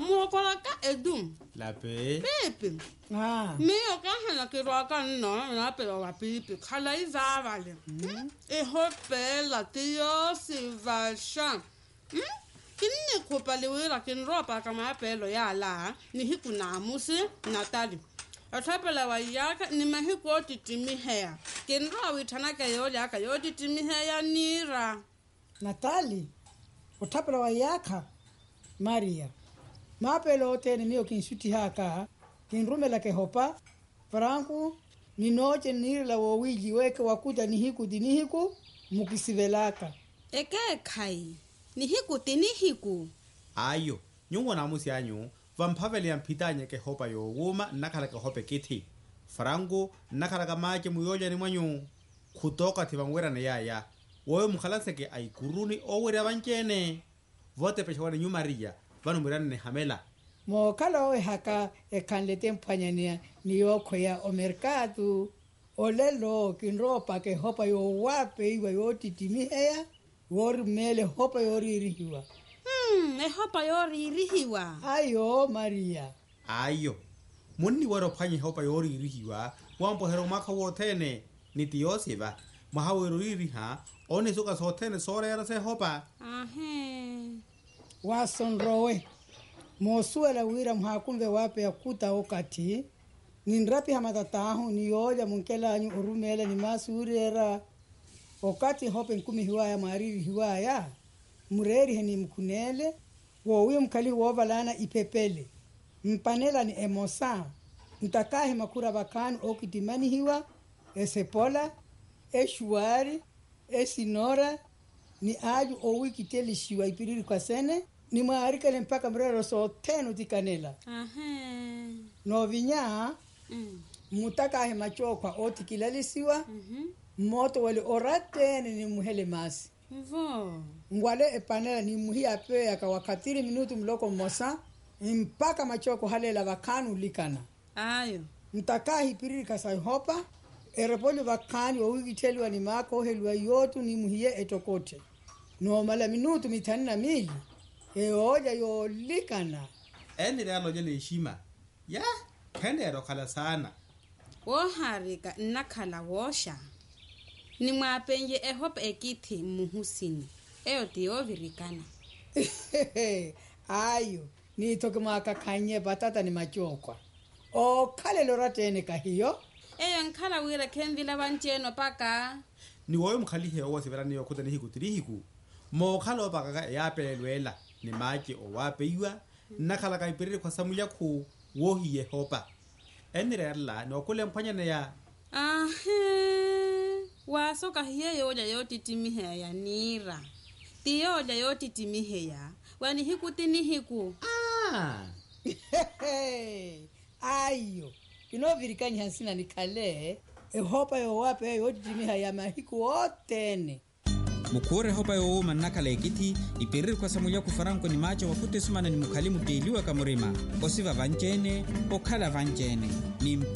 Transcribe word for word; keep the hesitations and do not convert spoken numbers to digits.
Mokola ka edum. La pe. Pepe. Ah. Me o ka hana ke ro ka no na pe wa pipi. Khala izavale. E hope la tio si va sha. Hm? Kinne ko pale wera kin ro pa ka ma pelo ya la ni hiku na musi Natali. Atapela wa yaka ni mahiko titimi hea. Kin ro wi tanaka yo yaka yo titimi hea nira. Natali. Utapela wa yaka Maria. Mapelo tene mio kinsuti haka. Kinrumela ke hopa. Franku ni noche nirla wo wiji weke wakuta ni hiku dini hiku mukisivelaka. Eke kai. Ni hiku tini hiku. Ayo, nyungo na musi anyu, vampaveli ya mpitanya ke hopa yo wuma nakala ke hope kiti. Farangu nakala ka maje muyoja ni mwanyu. Kutoka tivangwera na yaya. Woyo mkhalase ke aikuruni owere abanchene. Vote peshawane nyu Maria, vanu mirane ne hamela. Mo kala oe haka e kanlete mpanyania ni yoko ya o mercado. Olelo kinropa ke hopa yo wape iwa yo titimi hea. Wori mele hopa yori irihiwa. Hmm, e hopa yori irihiwa. Ayo, Maria. Ayo. Muni waro panye hopa yori irihiwa. Wampo hero maka wotene. Niti yosiva. Mahawe iriha. One suka sotene sore yara se hopa. Ahe. Wason rowe. Mosuela wira mhakumve wape ya kuta okati. Ninrapi hamatatahu ni yoja munkela anyu urumele ni masuri era. Okati hope nkumi hiwaya mariri hiwaya. Mureri heni mkunele. Wowe mkali wovalana ipepele. Mpanela ni emosa. Mtakahi makura bakanu okitimani hiwa. Esepola. Eshuari. Esinora. Ni aju owi kiteli shiwa ipiriri kwa sene. Ni maarikele mpaka mrero so tenu tikanela. Aha. No vinya. Mm. Mutakahi machokwa oti kilalisiwa. Mhm. Moto wale orate ni muhele masi. Vo. Ngwale epanela ni muhi ape ya kawakatiri minutu mloko mosa. Mpaka machoko halela wakanu likana. Ayo. Mtakahi piriri kasai hopa. Erepoli wakani wa wiki teliwa ni mako helwa yotu ni muhiye etokote. No mala minutu mitani na mili. Eoja yo likana. Eni realo jele ishima. Ya, kende ero kala sana. Wo harika nakala wosha. Ni mwapenye e hopa ekiti muhusini. Eo tiyo virikana. Ayo. Ni toke maka kanye batata ni machokwa. O kale lorate ene kahiyo. Eyo nkala wira kenvila wancheno paka. Ni woyo mkhalihe owa severani yo kuta ni hiku tiri hiku. Mo khalo baka ya pelwela ni maji o wape iwa. Nakala ka ipiriri kwa samulia ku wohi ye hopa. Eni reala ni wakule mpanya na ya. Ahe. Wasoka hiye yoja yoti timihe ya nira. Tiyo yoja yoti timihe ya. Wani hiku tini hiku. Ah. Ayo. Kino virikani hansina ni kale. E hopa yo wape yoti timiha ya mahiku otene. Mukure hopa yo manakala ekiti ipiriri kwa samulia kufaranko ni macho wakute sumana ni mukalimu deliwa kamurima. Osiva vanjene, okala vanjene. Ni